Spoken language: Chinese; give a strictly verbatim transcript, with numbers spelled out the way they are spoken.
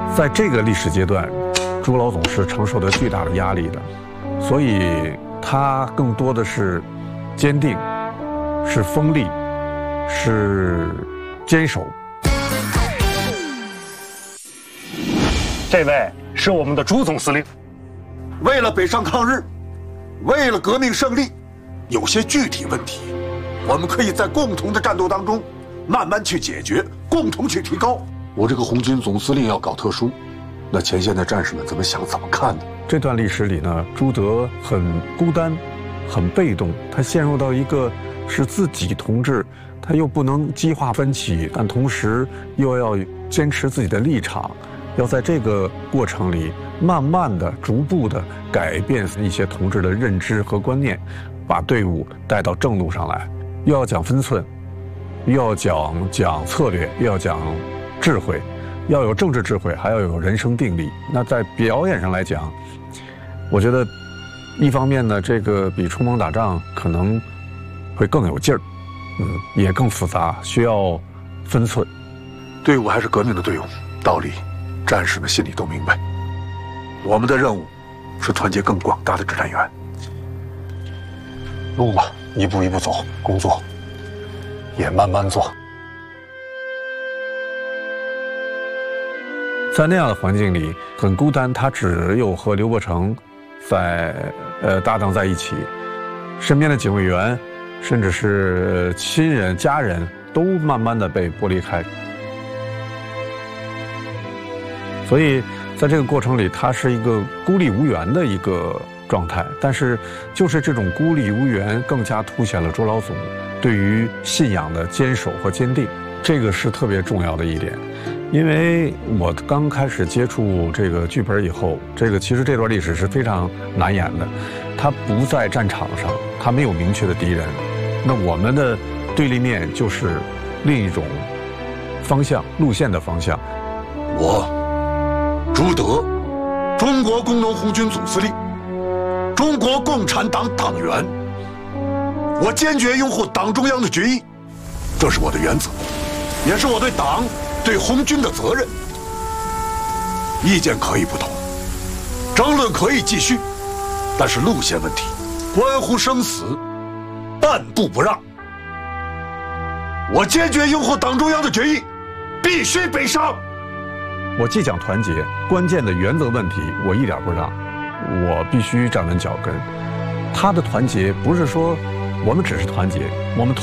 在这个历史阶段，朱老总是承受着巨大的压力的，所以他更多的是坚定，是锋利，是坚守。 这位是我们的朱总司令。 为了北上抗日，为了革命胜利，有些具体问题，我们可以在共同的战斗当中慢慢去解决，共同去提高。我这个红军总司令要搞特殊，那前线的战士们怎么想怎么看呢？ 这段历史里呢，朱德很孤单，很被动，他陷入到一个是自己同志，他又不能激化分歧，但同时又要坚持自己的立场，要在这个过程里慢慢的、逐步的改变一些同志的认知和观念，把队伍带到正路上来。又要讲分寸，又要讲讲策略，又要讲智慧，要有政治智慧，还要有人生定力。那在表演上来讲，我觉得一方面呢，这个比冲锋打仗可能会更有劲儿，嗯，也更复杂，需要分寸。 队伍还是革命的队伍，道理战士们心里都明白。我们的任务是团结更广大的指战员。路吧，一步一步走，工作也慢慢做。 在那样的环境里很孤单，他只有和刘伯承在呃搭档在一起，身边的警卫员甚至是亲人家人都慢慢的被剥离开，所以在这个过程里他是一个孤立无援的一个状态。但是就是这种孤立无援更加凸显了周老总对于信仰的坚守和坚定，这个是特别重要的一点。因为我刚开始接触这个剧本以后，这个其实这段历史是非常难演的，他不在战场上，他没有明确的敌人，那我们的对立面就是另一种方向路线的方向。 我朱德，中国工农红军总司令，中国共产党党员，我坚决拥护党中央的决议，这是我的原则，也是我对党对红军的责任。意见可以不同，争论可以继续，但是路线问题关乎生死，半步不让。我坚决拥护党中央的决议，必须北上。 我既讲团结，关键的原则问题我一点不让，我必须站稳脚跟。他的团结不是说我们只是团结，我们